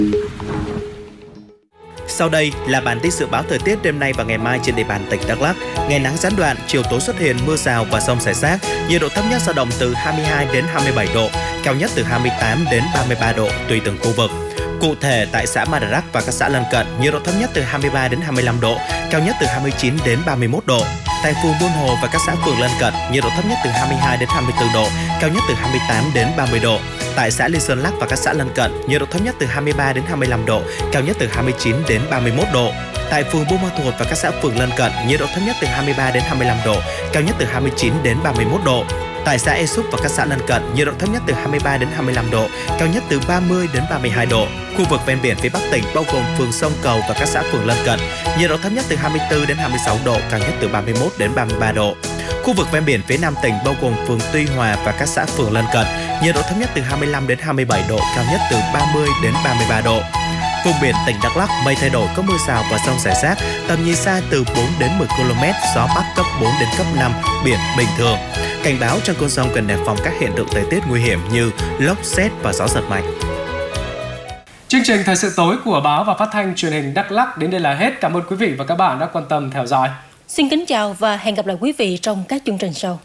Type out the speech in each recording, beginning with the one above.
Sau đây là bản tin dự báo thời tiết đêm nay và ngày mai trên địa bàn tỉnh Đắk Lắk. Ngày nắng gián đoạn, chiều tối xuất hiện mưa rào và dông rải rác. Nhiệt độ thấp nhất dao động từ 22 đến 27 độ, cao nhất từ 28 đến 33 độ tùy từng khu vực. Cụ thể tại xã Madarak và các xã lân cận, nhiệt độ thấp nhất từ 23 đến 25 độ, cao nhất từ 29 đến 31 độ. Tại phường Buôn Hồ và các xã phường lân cận, nhiệt độ thấp nhất từ 22 đến 24 độ, cao nhất từ 28 đến 30 độ. Tại xã Liên Sơn Lắc và các xã lân cận, nhiệt độ thấp nhất từ 23 đến 25 độ, cao nhất từ 29 đến 31 độ. Tại phường Buôn Ma Thuột và các xã phường lân cận, nhiệt độ thấp nhất từ 23 đến 25 độ, cao nhất từ 29 đến 31 độ. Tại xã Ea Súp và các xã lân cận, nhiệt độ thấp nhất từ 23 đến 25 độ, cao nhất từ 30 đến 32 độ. Khu vực ven biển phía Bắc tỉnh bao gồm phường Sông Cầu và các xã phường lân cận, nhiệt độ thấp nhất từ 24 đến 26 độ, cao nhất từ 31 đến 33 độ. Khu vực ven biển phía Nam tỉnh bao gồm phường Tuy Hòa và các xã phường lân cận, nhiệt độ thấp nhất từ 25 đến 27 độ, cao nhất từ 30 đến 33 độ. Vùng biển tỉnh Đắk Lắk mây thay đổi, có mưa rào và dông rải rác, tầm nhìn xa từ 4 đến 10 km, gió bắc cấp 4 đến cấp 5, biển bình thường. Cảnh báo trong cơn dông cần đề phòng các hiện tượng thời tiết nguy hiểm như lốc, sét và gió giật mạnh. Chương trình Thời sự tối của Báo và Phát thanh Truyền hình Đắk Lắk đến đây là hết. Cảm ơn quý vị và các bạn đã quan tâm theo dõi. Xin kính chào và hẹn gặp lại quý vị trong các chương trình sau.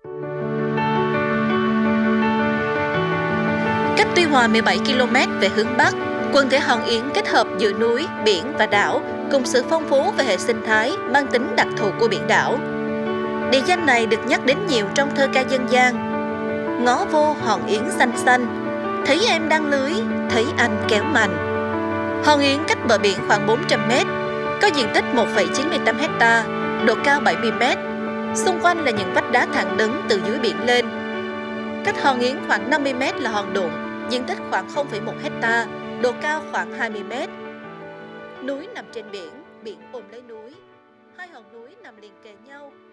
Cách Tuy Hòa 17 km về hướng Bắc, quần thể Hòn Yến kết hợp giữa núi, biển và đảo cùng sự phong phú về hệ sinh thái mang tính đặc thù của biển đảo. Địa danh này được nhắc đến nhiều trong thơ ca dân gian. Ngó vô Hòn Yến xanh xanh, thấy em đang lưới, thấy anh kéo mành. Hòn Yến cách bờ biển khoảng 400 m, có diện tích 1,98 ha, độ cao 70 m. Xung quanh là những vách đá thẳng đứng từ dưới biển lên. Cách Hòn Yến khoảng 50 m là hòn Đụng, diện tích khoảng 0,1 ha, độ cao khoảng 20 m. Núi nằm trên biển, biển ôm lấy núi. Hai hòn núi nằm liền kề nhau,